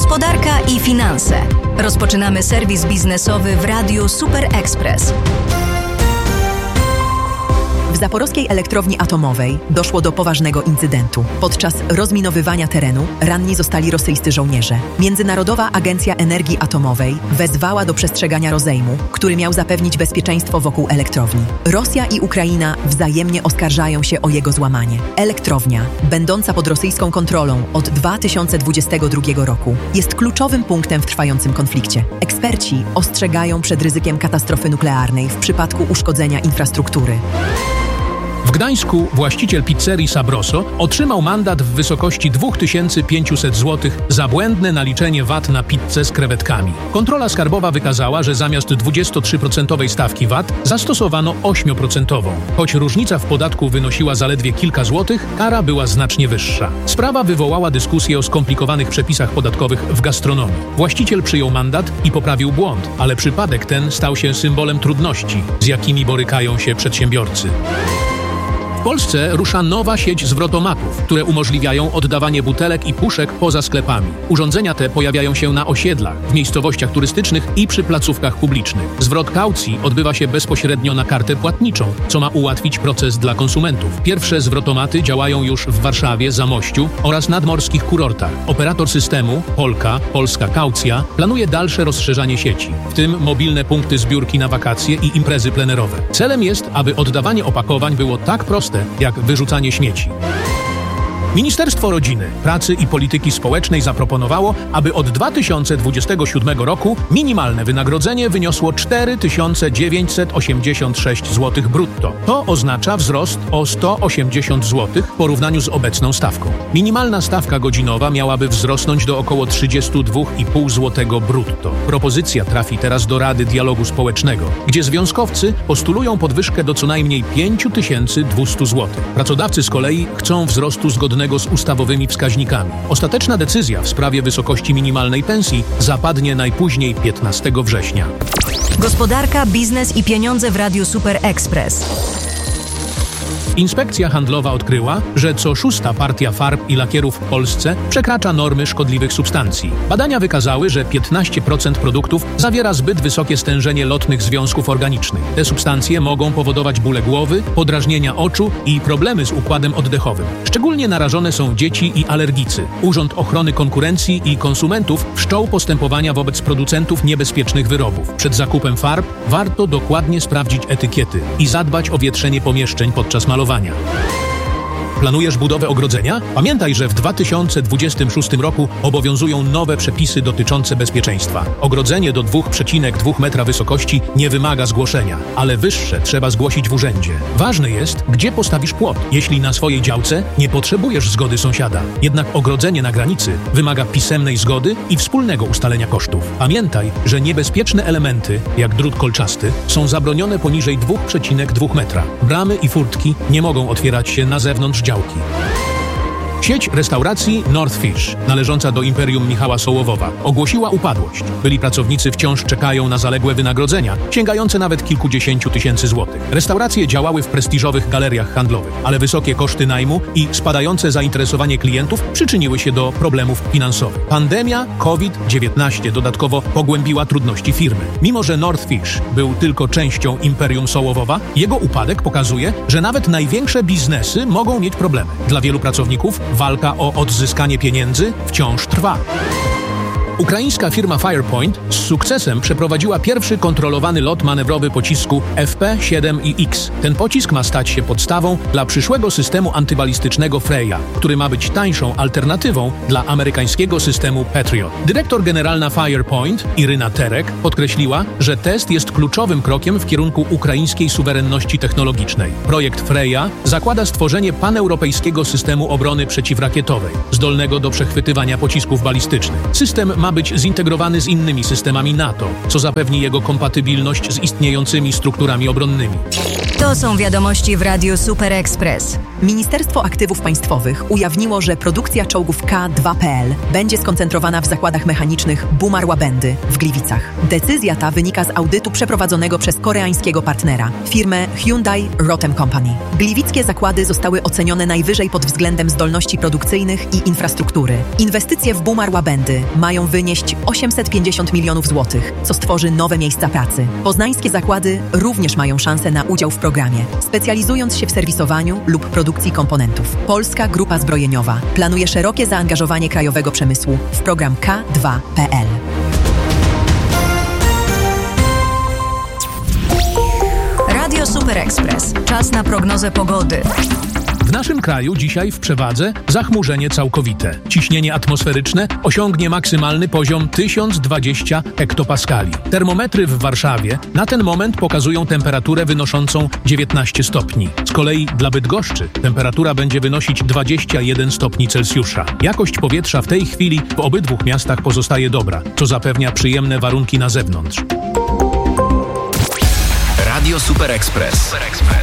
Gospodarka i finanse. Rozpoczynamy serwis biznesowy w Radiu Super Express. W Zaporowskiej Elektrowni Atomowej doszło do poważnego incydentu. Podczas rozminowywania terenu ranni zostali rosyjscy żołnierze. Międzynarodowa Agencja Energii Atomowej wezwała do przestrzegania rozejmu, który miał zapewnić bezpieczeństwo wokół elektrowni. Rosja i Ukraina wzajemnie oskarżają się o jego złamanie. Elektrownia, będąca pod rosyjską kontrolą od 2022 roku, jest kluczowym punktem w trwającym konflikcie. Eksperci ostrzegają przed ryzykiem katastrofy nuklearnej w przypadku uszkodzenia infrastruktury. W Gdańsku właściciel pizzerii Sabroso otrzymał mandat w wysokości 2500 zł za błędne naliczenie VAT na pizzę z krewetkami. Kontrola skarbowa wykazała, że zamiast 23% stawki VAT zastosowano 8%. Choć różnica w podatku wynosiła zaledwie kilka złotych, kara była znacznie wyższa. Sprawa wywołała dyskusję o skomplikowanych przepisach podatkowych w gastronomii. Właściciel przyjął mandat i poprawił błąd, ale przypadek ten stał się symbolem trudności, z jakimi borykają się przedsiębiorcy. W Polsce rusza nowa sieć zwrotomatów, które umożliwiają oddawanie butelek i puszek poza sklepami. Urządzenia te pojawiają się na osiedlach, w miejscowościach turystycznych i przy placówkach publicznych. Zwrot kaucji odbywa się bezpośrednio na kartę płatniczą, co ma ułatwić proces dla konsumentów. Pierwsze zwrotomaty działają już w Warszawie, Zamościu oraz nadmorskich kurortach. Operator systemu, Polska Kaucja, planuje dalsze rozszerzanie sieci, w tym mobilne punkty zbiórki na wakacje i imprezy plenerowe. Celem jest, aby oddawanie opakowań było tak proste, jak wyrzucanie śmieci. Ministerstwo Rodziny, Pracy i Polityki Społecznej zaproponowało, aby od 2027 roku minimalne wynagrodzenie wyniosło 4986 zł brutto. To oznacza wzrost o 180 zł w porównaniu z obecną stawką. Minimalna stawka godzinowa miałaby wzrosnąć do około 32,5 zł brutto. Propozycja trafi teraz do Rady Dialogu Społecznego, gdzie związkowcy postulują podwyżkę do co najmniej 5200 zł. Pracodawcy z kolei chcą wzrostu zgodnego z ustawowymi wskaźnikami. Ostateczna decyzja w sprawie wysokości minimalnej pensji zapadnie najpóźniej 15 września. Gospodarka, biznes i pieniądze w Radiu Super Express. Inspekcja handlowa odkryła, że co 6. partia farb i lakierów w Polsce przekracza normy szkodliwych substancji. Badania wykazały, że 15% produktów zawiera zbyt wysokie stężenie lotnych związków organicznych. Te substancje mogą powodować bóle głowy, podrażnienia oczu i problemy z układem oddechowym. Szczególnie narażone są dzieci i alergicy. Urząd Ochrony Konkurencji i Konsumentów wszczął postępowania wobec producentów niebezpiecznych wyrobów. Przed zakupem farb warto dokładnie sprawdzić etykiety i zadbać o wietrzenie pomieszczeń podczas malowania. Planujesz budowę ogrodzenia? Pamiętaj, że w 2026 roku obowiązują nowe przepisy dotyczące bezpieczeństwa. Ogrodzenie do 2,2 metra wysokości nie wymaga zgłoszenia, ale wyższe trzeba zgłosić w urzędzie. Ważne jest, gdzie postawisz płot, jeśli na swojej działce nie potrzebujesz zgody sąsiada. Jednak ogrodzenie na granicy wymaga pisemnej zgody i wspólnego ustalenia kosztów. Pamiętaj, że niebezpieczne elementy, jak drut kolczasty, są zabronione poniżej 2,2 metra. Bramy i furtki nie mogą otwierać się na zewnątrz działki. Sieć restauracji North Fish, należąca do Imperium Michała Sołowowa, ogłosiła upadłość. Byli pracownicy wciąż czekają na zaległe wynagrodzenia, sięgające nawet kilkudziesięciu tysięcy złotych. Restauracje działały w prestiżowych galeriach handlowych, ale wysokie koszty najmu i spadające zainteresowanie klientów przyczyniły się do problemów finansowych. Pandemia COVID-19 dodatkowo pogłębiła trudności firmy. Mimo że North Fish był tylko częścią Imperium Sołowowa, jego upadek pokazuje, że nawet największe biznesy mogą mieć problemy. Dla wielu pracowników walka o odzyskanie pieniędzy wciąż trwa. Ukraińska firma Firepoint z sukcesem przeprowadziła pierwszy kontrolowany lot manewrowy pocisku FP-7IX. Ten pocisk ma stać się podstawą dla przyszłego systemu antybalistycznego Freya, który ma być tańszą alternatywą dla amerykańskiego systemu Patriot. Dyrektor generalna Firepoint, Iryna Terek, podkreśliła, że test jest kluczowym krokiem w kierunku ukraińskiej suwerenności technologicznej. Projekt Freya zakłada stworzenie paneuropejskiego systemu obrony przeciwrakietowej, zdolnego do przechwytywania pocisków balistycznych. System ma być zintegrowany z innymi systemami NATO, co zapewni jego kompatybilność z istniejącymi strukturami obronnymi. To są wiadomości w Radiu Super Express. Ministerstwo Aktywów Państwowych ujawniło, że produkcja czołgów K2PL będzie skoncentrowana w zakładach mechanicznych Bumar-Łabędy w Gliwicach. Decyzja ta wynika z audytu przeprowadzonego przez koreańskiego partnera, firmę Hyundai Rotem Company. Gliwickie zakłady zostały ocenione najwyżej pod względem zdolności produkcyjnych i infrastruktury. Inwestycje w Bumar-Łabędy mają wynieść 850 milionów złotych, co stworzy nowe miejsca pracy. Poznańskie zakłady również mają szansę na udział w programie, specjalizując się w serwisowaniu lub produkcji komponentów. Polska Grupa Zbrojeniowa planuje szerokie zaangażowanie krajowego przemysłu w program K2PL. Radio Super Express. Czas na prognozę pogody. W naszym kraju dzisiaj w przewadze zachmurzenie całkowite. Ciśnienie atmosferyczne osiągnie maksymalny poziom 1020 hektopaskali. Termometry w Warszawie na ten moment pokazują temperaturę wynoszącą 19 stopni. Z kolei dla Bydgoszczy temperatura będzie wynosić 21 stopni Celsjusza. Jakość powietrza w tej chwili w obydwu miastach pozostaje dobra, co zapewnia przyjemne warunki na zewnątrz. Radio Super Express.